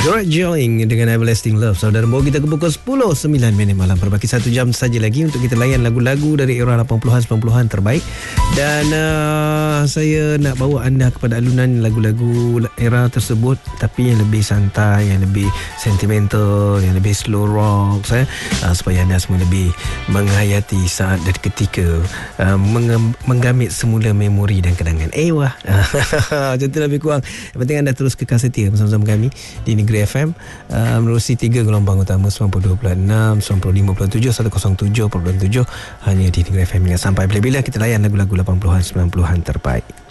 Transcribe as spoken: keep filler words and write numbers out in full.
George Joling dengan Everlasting Love. Saudara, bawa kita ke pukul sepuluh sembilan minit malam. Berbaki satu jam saja lagi untuk kita layan lagu-lagu dari era lapan puluhan sembilan puluhan terbaik. Dan uh, saya nak bawa anda kepada alunan lagu-lagu era tersebut, tapi yang lebih santai, yang lebih sentimental, yang lebih slow rock, eh? uh, supaya anda semua lebih menghayati saat dan ketika uh, meng- menggamit semula memori dan kenangan. Eh wah. Macam tu lebih kurang. Yang penting anda terus kekal setia bersama-sama kami di Negeri F M, uh, menerusi tiga gelombang utama sembilan puluh dua perpuluhan enam, sembilan puluh lima perpuluhan tujuh, seratus tujuh perpuluhan tujuh, hanya di Negeri F M. Sampai bila-bila kita layan lagu-lagu lapan puluhan sembilan puluhan terbaik.